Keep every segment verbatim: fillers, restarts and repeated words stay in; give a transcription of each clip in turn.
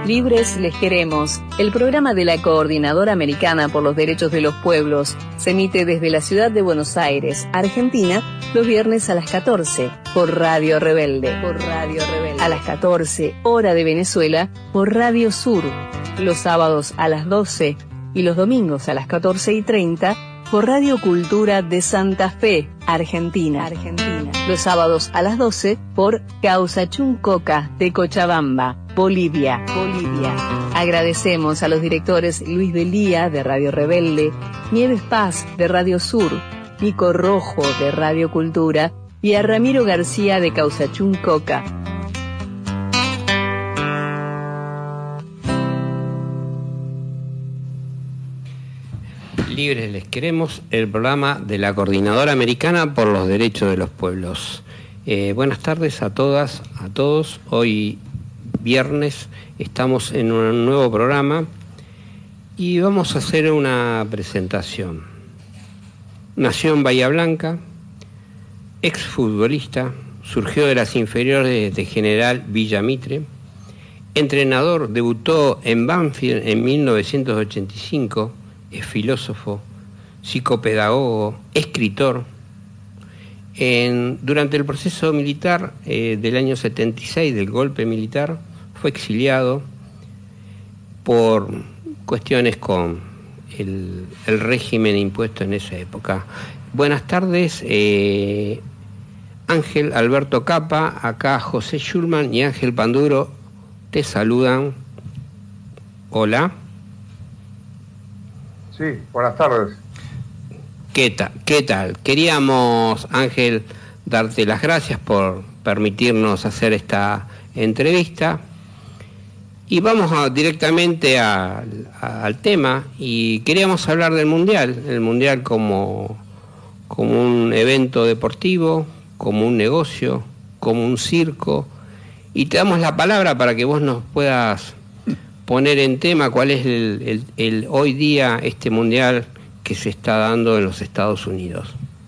Libres les queremos. El programa de la Coordinadora Americana por los Derechos de los Pueblos se emite desde la ciudad de Buenos Aires, Argentina, los viernes a las catorce por Radio Rebelde. Por Radio Rebelde. A las catorce, hora de Venezuela, por Radio Sur. Los sábados a las doce y los domingos a las catorce y treinta por Radio Cultura de Santa Fe, Argentina. Argentina. Los sábados a las doce por Causachuncoca de Cochabamba, Bolivia. Bolivia. Agradecemos a los directores Luis Delía de Radio Rebelde, Nieves Paz de Radio Sur, Nico Rojo de Radio Cultura y a Ramiro García de Causachuncoca. Libres les queremos, el programa de la Coordinadora Americana por los Derechos de los Pueblos. Eh, buenas tardes a todas, a todos. Hoy viernes estamos en un nuevo programa y vamos a hacer una presentación. Nació en Bahía Blanca, exfutbolista, surgió de las inferiores de General Villa Mitre, entrenador, debutó en Banfield en mil novecientos ochenta y cinco. Es filósofo, psicopedagogo, escritor. En, durante el proceso militar eh, del año setenta y seis, del golpe militar, fue exiliado por cuestiones con el, el régimen impuesto en esa época. Buenas tardes, eh, Ángel Alberto Capa, acá José Schulman y Ángel Panduro te saludan. Hola. Sí, buenas tardes. ¿Qué tal? ¿Qué tal? Queríamos, Ángel, darte las gracias por permitirnos hacer esta entrevista y vamos a, directamente a, a, al tema y queríamos hablar del Mundial, el Mundial como, como un evento deportivo, como un negocio, como un circo, y te damos la palabra para que vos nos puedas poner en tema cuál es el, el, el hoy día este mundial que se está dando en los Estados Unidos.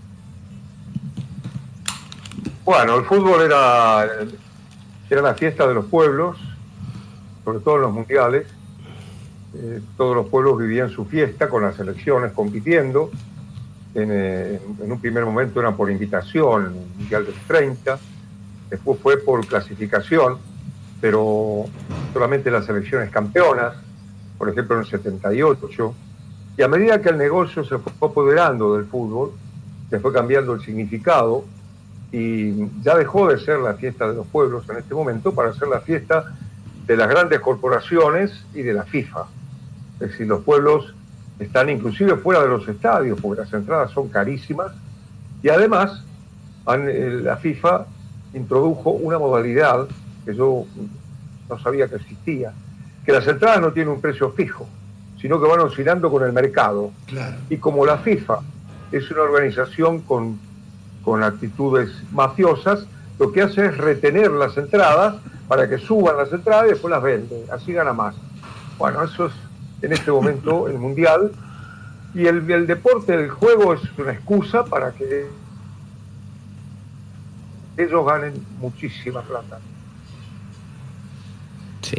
Bueno, el fútbol era, era la fiesta de los pueblos, sobre todo en los mundiales. Eh, todos los pueblos vivían su fiesta con las selecciones compitiendo. En, eh, en un primer momento era por invitación, en el Mundial del treinta, después fue por clasificación, pero solamente las selecciones campeonas, por ejemplo en el setenta y ocho, y a medida que el negocio se fue apoderando del fútbol, se fue cambiando el significado y ya dejó de ser la fiesta de los pueblos en este momento para ser la fiesta de las grandes corporaciones y de la FIFA. Es decir, los pueblos están inclusive fuera de los estadios porque las entradas son carísimas y además han, la FIFA introdujo una modalidad que yo no sabía que existía, que las entradas no tienen un precio fijo, sino que van oscilando con el mercado. Claro. Y como la FIFA es una organización con, con actitudes mafiosas, lo que hace es retener las entradas para que suban las entradas y después las vende, así gana más. Bueno, eso es en este momento el Mundial, y el, el deporte, el juego es una excusa para que ellos ganen muchísima plata. Sí.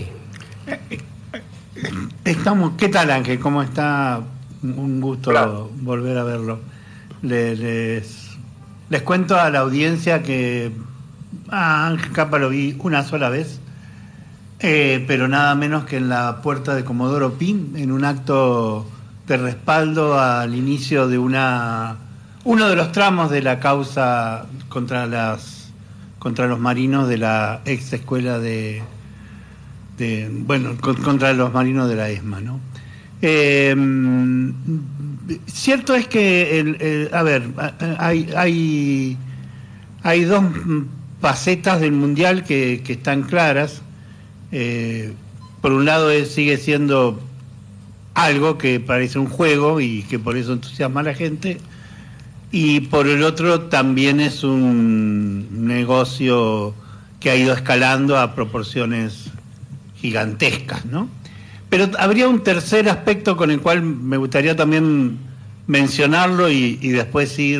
Estamos, ¿qué tal, Ángel? ¿Cómo está? Un gusto Claro. volver a verlo. Les, les, les cuento a la audiencia que a Ángel Capa lo vi una sola vez, eh, pero nada menos que en la puerta de Comodoro Pi, en un acto de respaldo al inicio de una uno de los tramos de la causa contra las contra los marinos de la ex escuela de De, bueno, con, contra los marinos de la ESMA, ¿no? Eh, cierto es que, el, el, a ver, hay, hay, hay dos facetas del Mundial que, que están claras. Eh, por un lado, es, sigue siendo algo que parece un juego y que por eso entusiasma a la gente, y por el otro también es un negocio que ha ido escalando a proporciones gigantescas, ¿no? Pero habría un tercer aspecto con el cual me gustaría también mencionarlo y, y después ir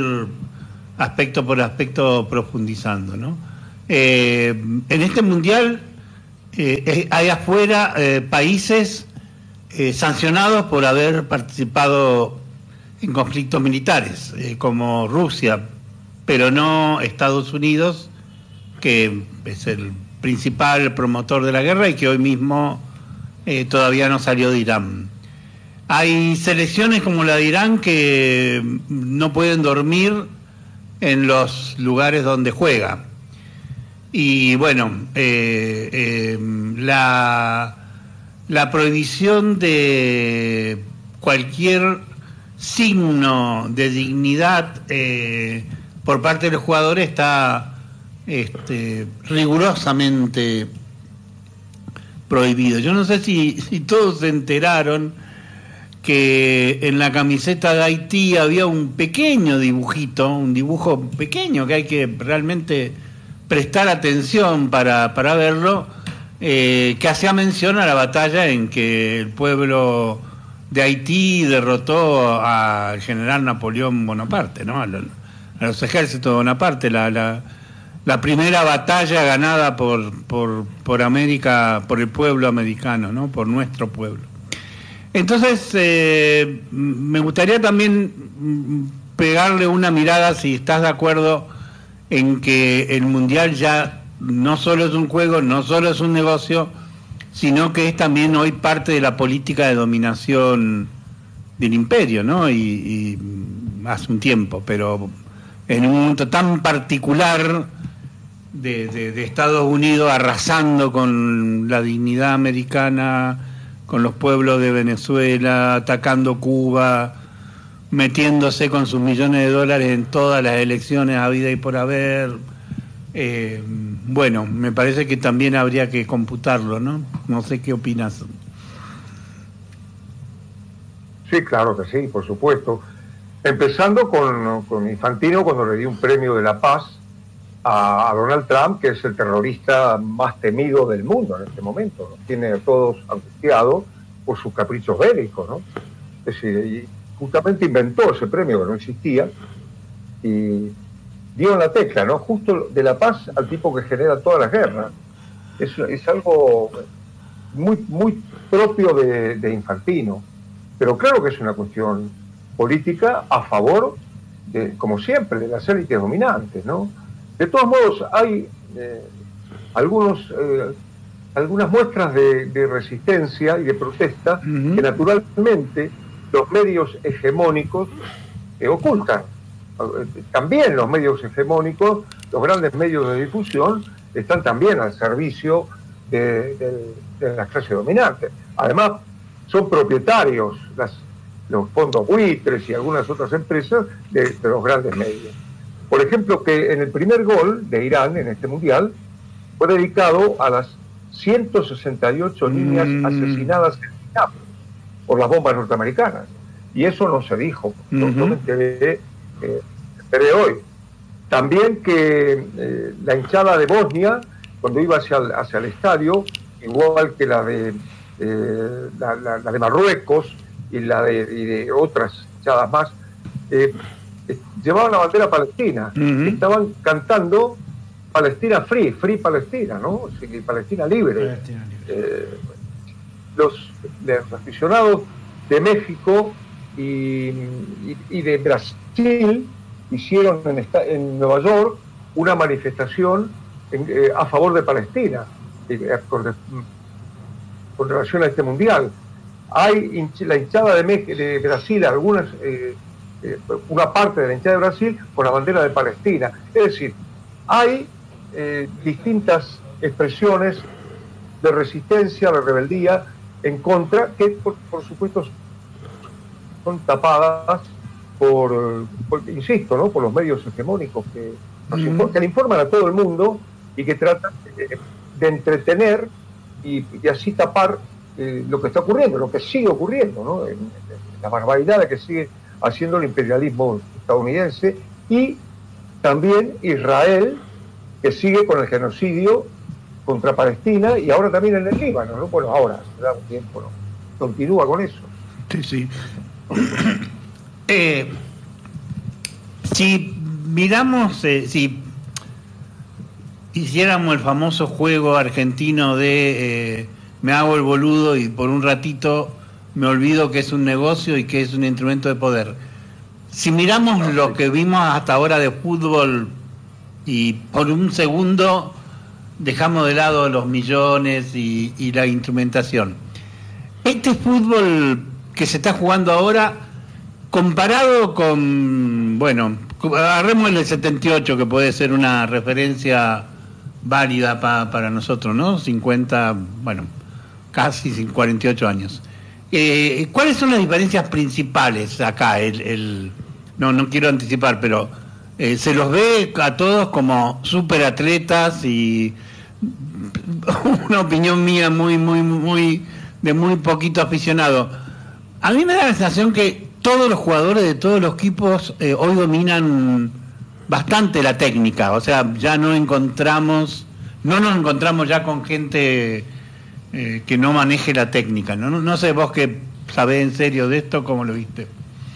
aspecto por aspecto profundizando, ¿no? Eh, en este mundial eh, hay afuera eh, países eh, sancionados por haber participado en conflictos militares, eh, como Rusia, pero no Estados Unidos, que es el principal promotor de la guerra y que hoy mismo eh, todavía no salió de Irán. Hay selecciones como la de Irán que no pueden dormir en los lugares donde juega. Y bueno, eh, eh, la, la prohibición de cualquier signo de dignidad eh, por parte de los jugadores está este, rigurosamente prohibido. Yo no sé si, si todos se enteraron que en la camiseta de Haití había un pequeño dibujito, un dibujo pequeño que hay que realmente prestar atención para, para verlo, eh, que hacía mención a la batalla en que el pueblo de Haití derrotó al general Napoleón Bonaparte, ¿no? A los, a los ejércitos de Bonaparte, la, la, la primera batalla ganada por, por, por América, por el pueblo americano, ¿no? Por nuestro pueblo. Entonces, eh, me gustaría también pegarle una mirada, si estás de acuerdo, en que el Mundial ya no solo es un juego, no solo es un negocio, sino que es también hoy parte de la política de dominación del imperio, ¿no? Y, y hace un tiempo, pero en un momento tan particular de, de, de Estados Unidos arrasando con la dignidad americana, con los pueblos de Venezuela, atacando Cuba, metiéndose con sus millones de dólares en todas las elecciones habidas y por haber. Eh, bueno, me parece que también habría que computarlo, ¿no? No sé qué opinas. Sí, claro que sí, por supuesto. Empezando con, con Infantino, cuando le dio un premio de la paz a, a Donald Trump, que es el terrorista más temido del mundo en este momento. Nos tiene a todos angustiados por sus caprichos bélicos, ¿no? Es decir, y justamente inventó ese premio que no existía y dio en la tecla, ¿no? Justo de la paz al tipo que genera todas las guerras. Es, es algo muy, muy propio de, de Infantino, pero claro que es una cuestión política a favor, de, como siempre, de las élites dominantes, ¿no? De todos modos, hay eh, algunos, eh, algunas muestras de, de resistencia y de protesta uh-huh. que naturalmente los medios hegemónicos eh, ocultan. También los medios hegemónicos, los grandes medios de difusión, están también al servicio de, de, de las clases dominantes. Además, son propietarios las, los fondos buitres y algunas otras empresas de, de los grandes medios. Por ejemplo, que en el primer gol de Irán en este mundial fue dedicado a las ciento sesenta y ocho niñas mm. asesinadas en Irán por las bombas norteamericanas. Y eso no se dijo. Uh-huh. Yo me enteré, eh, enteré hoy. También que eh, la hinchada de Bosnia, cuando iba hacia el, hacia el estadio, igual que la de, eh, la, la, la de Marruecos y la de, y de otras hinchadas más, eh, eh, llevaban la bandera palestina. Uh-huh. Estaban cantando Palestina Free, Free Palestina, ¿no? O sea, Palestina libre. Palestina libre. Eh, los, los aficionados de México y, y, y de Brasil hicieron en, esta, en Nueva York una manifestación en, eh, a favor de Palestina eh, con, con relación a este mundial. Hay hinch, la hinchada de, México, de Brasil, algunas eh, eh, una parte de la hinchada de Brasil con la bandera de Palestina. Es decir, hay eh, distintas expresiones de resistencia, de rebeldía en contra, que por, por supuesto son tapadas por, por, insisto, ¿no? por los medios hegemónicos que, nos mm. inform, que le informan a todo el mundo y que tratan de, de entretener y, y así tapar eh, lo que está ocurriendo, lo que sigue ocurriendo, ¿no? En, en, en la barbaridad que sigue haciendo el imperialismo estadounidense y también Israel, que sigue con el genocidio contra Palestina y ahora también en el Líbano, ¿no? Bueno, ahora, se da un tiempo, ¿no? Continúa con eso. Sí, sí. eh, si miramos, eh, si hiciéramos el famoso juego argentino de eh, me hago el boludo y por un ratito me olvido que es un negocio y que es un instrumento de poder. Si miramos lo que vimos hasta ahora de fútbol y por un segundo dejamos de lado los millones y, y la instrumentación, este fútbol que se está jugando ahora, comparado con, bueno, agarremos el del setenta y ocho, que puede ser una referencia válida pa, para nosotros, ¿no? cincuenta, bueno, casi cuarenta y ocho años. Eh, ¿Cuáles son las diferencias principales acá? El, el no, no quiero anticipar, pero eh, se los ve a todos como superatletas y una opinión mía muy, muy, muy de muy poquito aficionado. A mí me da la sensación que todos los jugadores de todos los equipos eh, hoy dominan bastante la técnica, o sea, ya no encontramos, no nos encontramos ya con gente eh, que no maneje la técnica, ¿no? No, no sé vos que sabés en serio de esto, ¿cómo lo viste?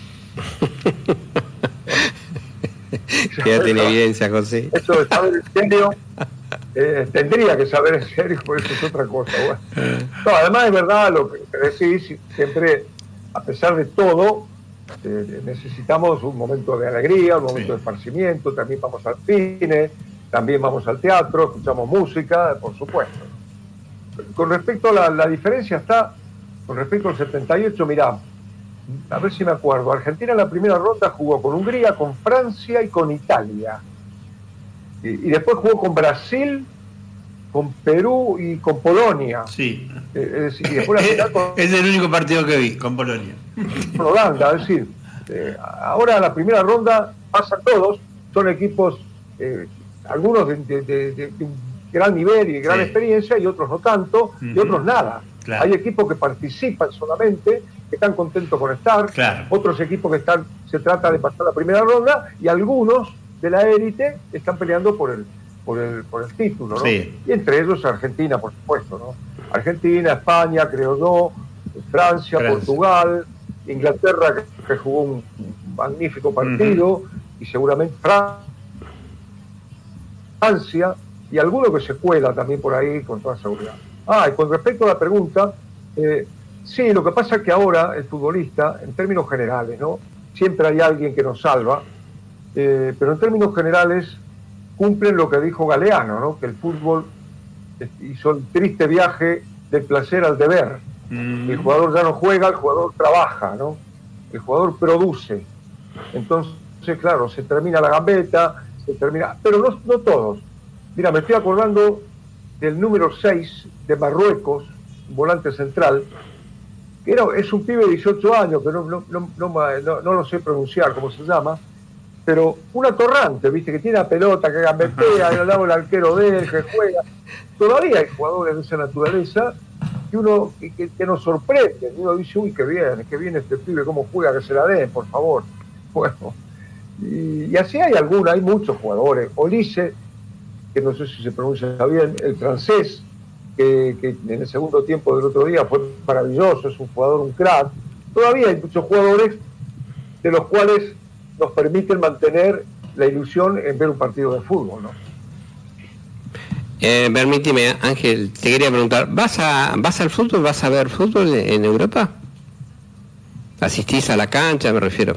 Quédate en evidencia, José. Eso de saber en serio, eh, tendría que saber en serio, por eso es otra cosa. Bueno. No, además es verdad lo que decís, siempre, a pesar de todo, eh, necesitamos un momento de alegría, un momento sí. de esparcimiento, también vamos al cine, también vamos al teatro, escuchamos música, por supuesto. Con respecto a la, la diferencia está, con respecto al setenta y ocho, mirá, a ver si me acuerdo, Argentina en la primera ronda jugó con Hungría, con Francia y con Italia. Y, y después jugó con Brasil, con Perú y con Polonia. Sí. Eh, es decir, y después la final con, es el único partido que vi, con Polonia. Con Holanda, es decir, eh, ahora la primera ronda pasan todos, son equipos, eh, algunos de, de, de, de un gran nivel y de gran sí. experiencia, y otros no tanto, uh-huh. y otros nada. Claro. Hay equipos que participan solamente, que están contentos con estar, claro. otros equipos que están, se trata de pasar la primera ronda, y algunos de la élite están peleando por el, por el, por el título, ¿no? Sí. Y entre ellos Argentina, por supuesto, ¿no? Argentina, España, creo yo, Francia, Francia. Portugal, Inglaterra, que, que jugó un magnífico partido, uh-huh. y seguramente Francia, y alguno que se cuela también por ahí con toda seguridad. Ah, y con respecto a la pregunta, eh, sí, lo que pasa es que ahora el futbolista, en términos generales, ¿no? Siempre hay alguien que nos salva, eh, pero en términos generales cumplen lo que dijo Galeano, ¿no? Que el fútbol hizo el triste viaje del placer al deber. Mm. El jugador ya no juega, el jugador trabaja, ¿no? El jugador produce. Entonces, claro, se termina la gambeta, se termina, pero no, no todos. Mira, me estoy acordando del número seis de Marruecos, volante central, que era, es un pibe de dieciocho años, que no, no, no, no, no, no lo sé pronunciar cómo se llama, pero un atorrante, viste, que tiene la pelota, que gambetea, al lado el arquero de él, que juega. Todavía hay jugadores de esa naturaleza que uno que, que, que nos sorprende, y uno dice, uy, qué bien, qué bien este pibe, cómo juega, que se la den, por favor. Bueno, y, y así hay algunos, hay muchos jugadores. Olise, que no sé si se pronuncia bien, el francés, que, que en el segundo tiempo del otro día fue maravilloso, es un jugador, un crack. Todavía hay muchos jugadores de los cuales nos permiten mantener la ilusión en ver un partido de fútbol, ¿no? Eh, permíteme, Ángel, te quería preguntar, ¿vas a vas al fútbol, vas a ver fútbol en Europa? ¿Asistís a la cancha, me refiero?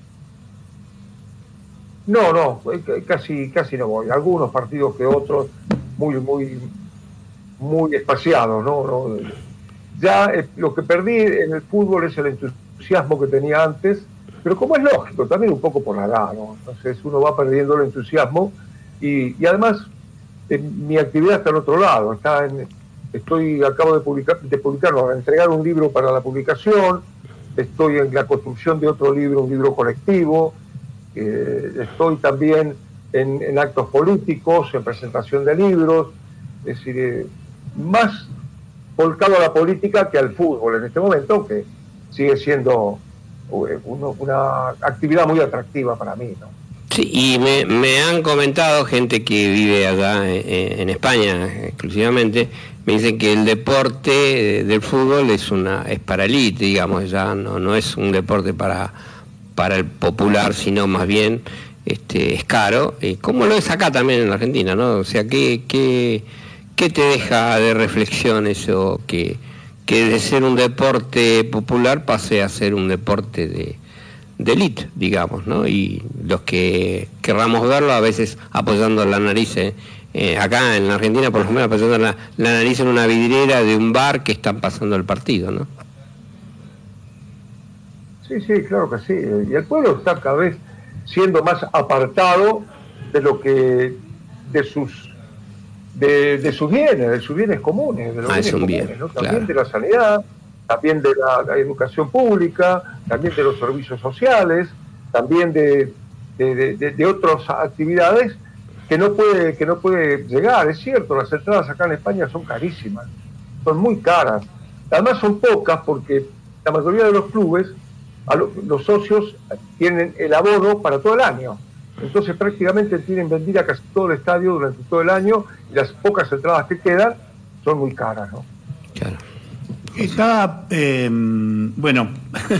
No, no, casi casi no voy. Algunos partidos que otros, muy muy muy espaciados, ¿no? no ya eh, lo que perdí en el fútbol es el entusiasmo que tenía antes, pero como es lógico, también un poco por la edad, ¿no? Entonces uno va perdiendo el entusiasmo y, y además eh, mi actividad está en otro lado, está en, estoy, acabo de publicar, de publicar, no, de entregar un libro para la publicación, estoy en la construcción de otro libro, un libro colectivo, eh, estoy también en, en actos políticos, en presentación de libros, es decir, eh, más volcado a la política que al fútbol en este momento, que sigue siendo eh, uno, una actividad muy atractiva para mí, ¿no? Sí, y me, me han comentado gente que vive allá en, en España exclusivamente, me dicen que el deporte del fútbol es una es para elite, digamos, ya no, no es un deporte para, para el popular, sino más bien este, es caro, eh, como lo es acá también en la Argentina, ¿no? O sea, ¿qué, qué, qué te deja de reflexión eso que, que de ser un deporte popular pase a ser un deporte de, de élite, digamos, ¿no? Y los que querramos verlo a veces apoyando la nariz, eh, eh, acá en la Argentina por lo menos apoyando la, la nariz en una vidriera de un bar que están pasando el partido, ¿no? Sí, sí, claro que sí. Y el pueblo está cada vez siendo más apartado de lo que, de sus, de, de sus bienes, de sus bienes comunes, de los ah, bienes es un comunes, bien, ¿no? También claro. de la sanidad, también de la, la educación pública, también de los servicios sociales, también de, de, de, de, de otras actividades que no puede, que no puede llegar. Es cierto, las entradas acá en España son carísimas, son muy caras. Además son pocas porque la mayoría de los clubes, a lo, los socios tienen el abono para todo el año. Entonces prácticamente tienen vendida casi todo el estadio durante todo el año y las pocas entradas que quedan son muy caras, ¿no? Claro. Estaba, eh, bueno,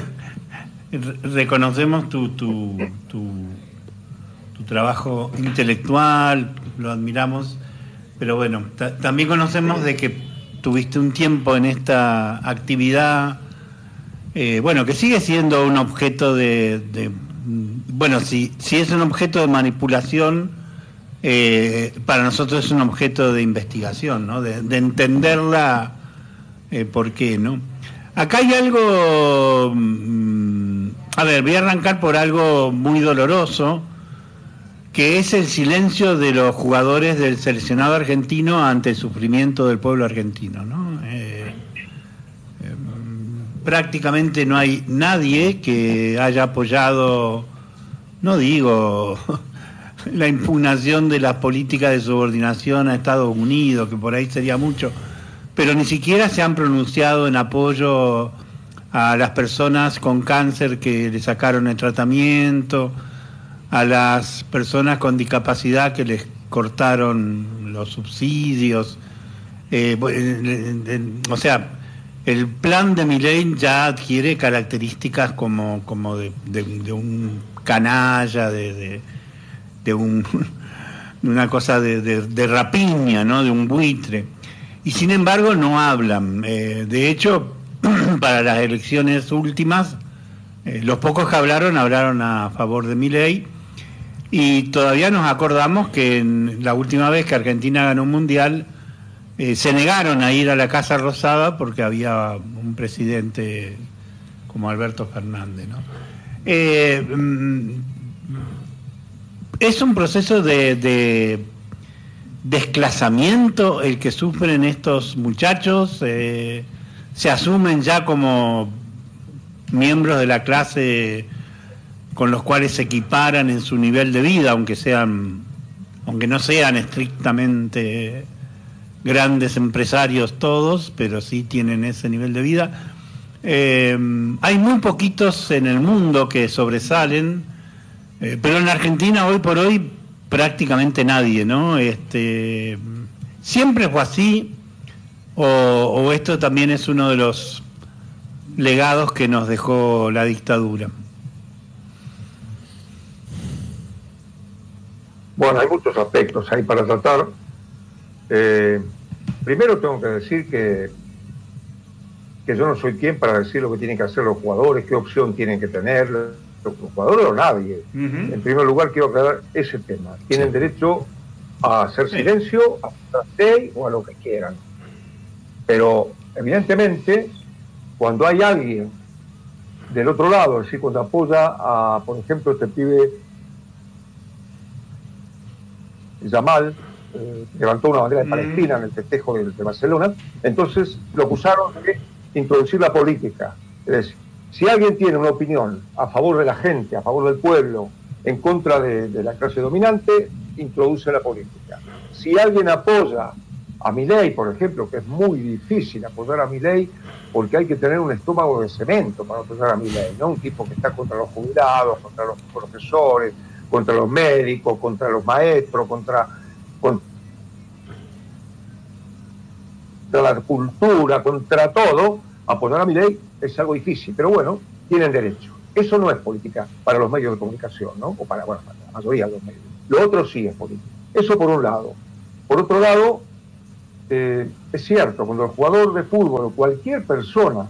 reconocemos tu, tu, tu, tu trabajo intelectual, lo admiramos, pero bueno, también conocemos de que tuviste un tiempo en esta actividad, eh, bueno, que sigue siendo un objeto de, de bueno, si, si es un objeto de manipulación, eh, para nosotros es un objeto de investigación, ¿no? De, de entenderla, eh, por qué, ¿no? Acá hay algo, mmm, a ver, voy a arrancar por algo muy doloroso, que es el silencio de los jugadores del seleccionado argentino ante el sufrimiento del pueblo argentino, ¿no? Eh, eh, prácticamente no hay nadie que haya apoyado, no digo la impugnación de las políticas de subordinación a Estados Unidos, que por ahí sería mucho, pero ni siquiera se han pronunciado en apoyo a las personas con cáncer que le sacaron el tratamiento, a las personas con discapacidad que les cortaron los subsidios, eh, o sea, el plan de Milei ya adquiere características como, como de, de, de un canalla, de, de, de, un, de una cosa de, de, de rapiña, ¿no? De un buitre. Y sin embargo no hablan. Eh, de hecho, para las elecciones últimas, eh, los pocos que hablaron, hablaron a favor de Milei. Y todavía nos acordamos que en la última vez que Argentina ganó un mundial, eh, se negaron a ir a la Casa Rosada porque había un presidente como Alberto Fernández, ¿no? Eh, es un proceso de, de desclasamiento el que sufren estos muchachos, eh, se asumen ya como miembros de la clase con los cuales se equiparan en su nivel de vida, aunque sean, aunque no sean estrictamente grandes empresarios todos, pero sí tienen ese nivel de vida. Eh, hay muy poquitos en el mundo que sobresalen, eh, pero en la Argentina hoy por hoy prácticamente nadie, ¿no? Este, siempre fue así, o, o esto también es uno de los legados que nos dejó la dictadura. Bueno, hay muchos aspectos ahí para tratar. Eh, primero tengo que decir que, que yo no soy quien para decir lo que tienen que hacer los jugadores, qué opción tienen que tener los jugadores o nadie. Uh-huh. En primer lugar quiero aclarar ese tema. Tienen sí. derecho a hacer sí. silencio, a hacer o a lo que quieran. Pero evidentemente cuando hay alguien del otro lado, es decir, cuando apoya a, por ejemplo, este pibe Yamal, eh, levantó una bandera de Palestina mm. en el festejo de, de Barcelona, entonces lo acusaron de introducir la política. Es decir, si alguien tiene una opinión a favor de la gente, a favor del pueblo, en contra de, de la clase dominante, introduce la política. Si alguien apoya a Milei, por ejemplo, que es muy difícil apoyar a Milei, porque hay que tener un estómago de cemento para apoyar a Milei, ¿no? Un tipo que está contra los jubilados, contra los profesores, contra los médicos, contra los maestros, contra, contra la cultura, contra todo, apoyar a Milei es algo difícil, pero bueno, tienen derecho. Eso no es política para los medios de comunicación, ¿no? O para, bueno, para la mayoría de los medios. Lo otro sí es política. Eso por un lado. Por otro lado, eh, es cierto, cuando el jugador de fútbol o cualquier persona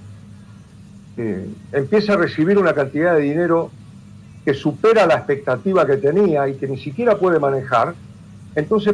eh, empieza a recibir una cantidad de dinero que supera la expectativa que tenía y que ni siquiera puede manejar, entonces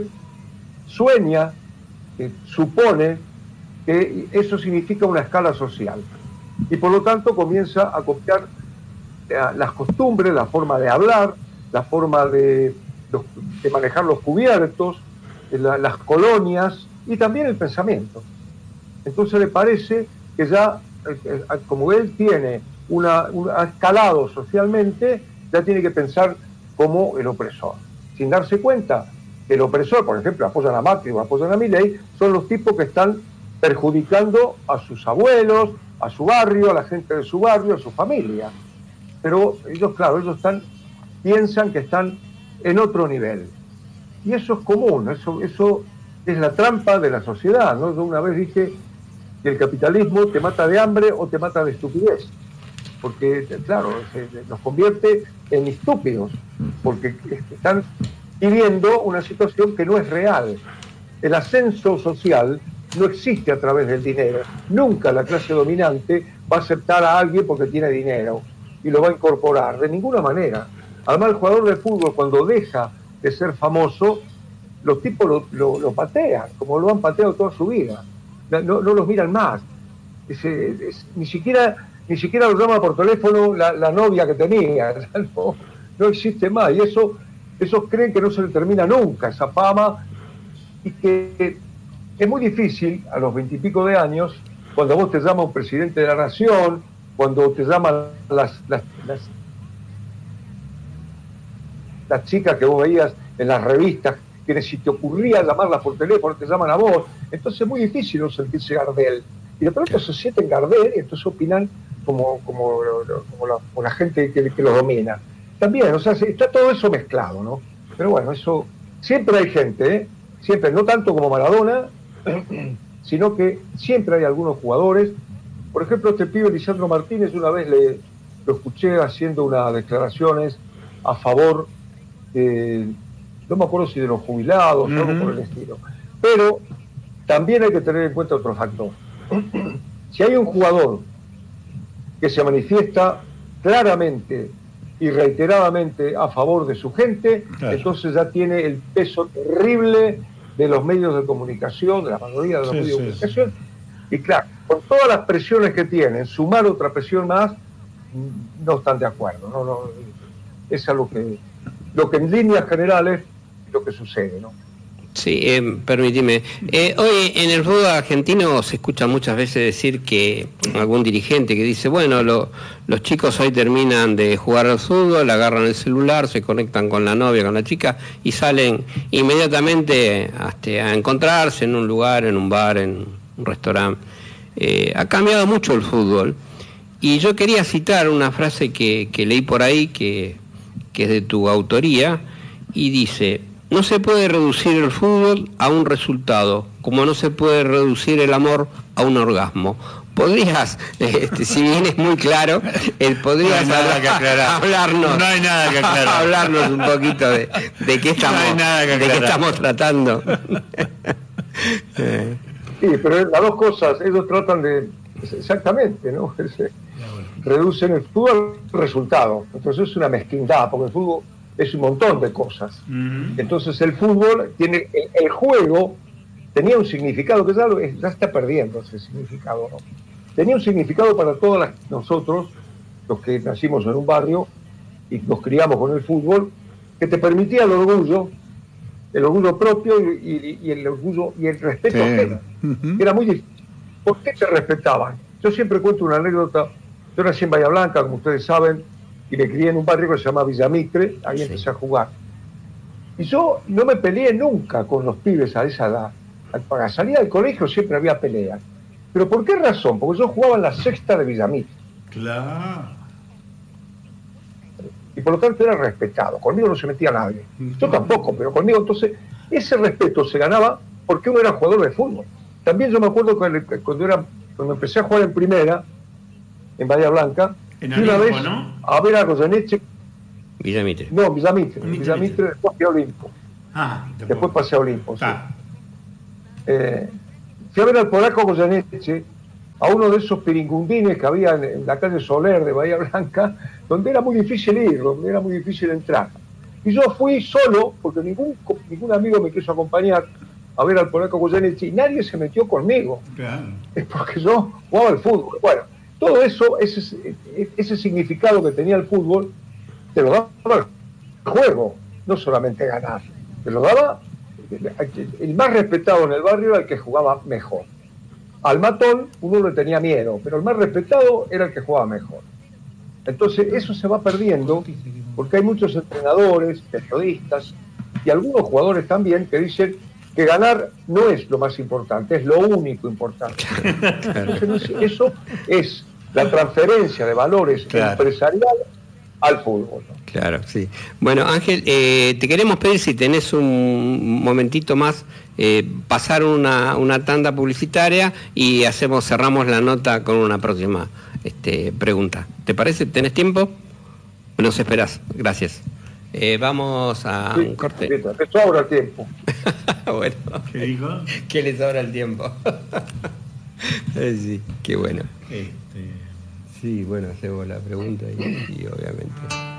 sueña, eh, supone que eso significa una escala social. Y por lo tanto comienza a copiar eh, las costumbres, la forma de hablar, la forma de, de manejar los cubiertos, la, las colonias y también el pensamiento. Entonces le parece que ya, eh, como él tiene una, una, ha escalado socialmente, ya tiene que pensar como el opresor, sin darse cuenta que el opresor, por ejemplo, apoyan a Macri o apoyan a Milei, son los tipos que están perjudicando a sus abuelos, a su barrio, a la gente de su barrio, a su familia. Pero ellos, claro, ellos están, piensan que están en otro nivel. Y eso es común, eso, eso es la trampa de la sociedad, ¿no? Yo una vez dije que el capitalismo te mata de hambre o te mata de estupidez. Porque, claro, se, nos convierte en estúpidos, porque están viviendo una situación que no es real. El ascenso social no existe a través del dinero. Nunca la clase dominante va a aceptar a alguien porque tiene dinero y lo va a incorporar, de ninguna manera. Además, el jugador de fútbol, cuando deja de ser famoso, los tipos lo, lo, lo patean, como lo han pateado toda su vida. No, no los miran más. Es, es, ni siquiera... Ni siquiera lo llama por teléfono la, la novia que tenía, no, no existe más. Y eso, esos creen que no se le termina nunca esa fama, y que es muy difícil a los veintipico de años, cuando vos te llama un presidente de la nación, cuando te llaman las, las, las, las chicas que vos veías en las revistas, que si te ocurría llamarlas por teléfono, te llaman a vos, entonces es muy difícil no sentirse Gardel. Y de pronto se sienten Gardel y entonces opinan como, como, como, la, como la gente que, que lo domina. También, o sea, está todo eso mezclado, ¿no? Pero bueno, eso, siempre hay gente, ¿eh? Siempre, no tanto como Maradona, sino que siempre hay algunos jugadores. Por ejemplo, este pibe Lisandro Martínez, una vez le, lo escuché haciendo unas declaraciones a favor de, no me acuerdo si de los jubilados, uh-huh. algo por el estilo. Pero también hay que tener en cuenta otro factor. Si hay un jugador que se manifiesta claramente y reiteradamente a favor de su gente, claro, entonces ya tiene el peso terrible de los medios de comunicación, de la mayoría de los sí, medios sí, de comunicación, sí. Y claro, con todas las presiones que tienen, sumar otra presión más, no están de acuerdo, no, no, es lo que, lo que en líneas generales es lo que sucede, ¿no? Sí, eh, permíteme. Eh, hoy en el fútbol argentino se escucha muchas veces decir que algún dirigente que dice, bueno, lo, los chicos hoy terminan de jugar al fútbol, agarran el celular, se conectan con la novia, con la chica y salen inmediatamente hasta a encontrarse en un lugar, en un bar, en un restaurante. Eh, ha cambiado mucho el fútbol y yo quería citar una frase que, que leí por ahí, que, que es de tu autoría, y dice: no se puede reducir el fútbol a un resultado, como no se puede reducir el amor a un orgasmo. ¿Podrías, este, si bien es muy claro, eh, podrías no hablar, que hablarnos, no hay nada que aclarar. hablarnos un poquito de, de, qué, estamos, no hay nada que de qué estamos tratando? Sí, pero las dos cosas, ellos tratan de, exactamente, ¿no? Reducen el fútbol al resultado. Entonces es una mezquindad, porque el fútbol es un montón de cosas. Uh-huh. Entonces el fútbol tiene, el, el juego tenía un significado que ya, lo, ya está perdiendo ese significado, ¿no? Tenía un significado para todos las, nosotros, los que nacimos en un barrio y nos criamos con el fútbol, que te permitía el orgullo, el orgullo propio y, y, y el orgullo y el respeto sí. ajeno. Uh-huh. Era muy difícil. ¿Por qué te respetaban? Yo siempre cuento una anécdota. Yo nací en Bahía Blanca, como ustedes saben, y me crié en un barrio que se llama Villa Mitre, ahí sí. empecé a jugar. Y yo no me peleé nunca con los pibes a esa edad. Para salir del colegio siempre había peleas. ¿Pero por qué razón? Porque yo jugaba en la sexta de Villa Mitre. Claro. Y por lo tanto era respetado. Conmigo no se metía nadie. Yo tampoco, pero conmigo entonces ese respeto se ganaba porque uno era jugador de fútbol. También yo me acuerdo que cuando, era, cuando empecé a jugar en primera, en Bahía Blanca, En Fui una Olimpo, vez ¿no? a ver a Goyeneche. Villa Mitre. No, Villamitre. Mitre, Villamitre, Mitre. después fui a Olimpo. Ah, Después pasé a Olimpo. Sí. Ah, Eh, fui a ver al polaco Goyeneche, a uno de esos piringundines que había en, en la calle Soler de Bahía Blanca, donde era muy difícil ir, donde era muy difícil entrar. Y yo fui solo, porque ningún, ningún amigo me quiso acompañar a ver al polaco Goyeneche, y nadie se metió conmigo. claro. Es porque yo jugaba al fútbol. Bueno, todo eso, ese, ese significado que tenía el fútbol, te lo daba el juego, no solamente ganar. Te lo daba, el más respetado en el barrio era el que jugaba mejor. Al matón uno le tenía miedo, pero el más respetado era el que jugaba mejor. Entonces eso se va perdiendo porque hay muchos entrenadores, periodistas y algunos jugadores también que dicen que ganar no es lo más importante, es lo único importante. Entonces, eso es la transferencia de valores Claro. empresariales al fútbol, ¿no? Claro, sí. Bueno, Ángel, eh, te queremos pedir si tenés un momentito más, eh, pasar una, una tanda publicitaria y hacemos cerramos la nota con una próxima este, pregunta. ¿Te parece? ¿Tenés tiempo? Nos esperás. Gracias. Eh, vamos a Sí, un corte. listo, que sobra el tiempo. Bueno, ¿Qué dijo? que les sobra el tiempo. Eh, sí, qué bueno. Este... Sí, bueno, hacemos la pregunta y, y obviamente.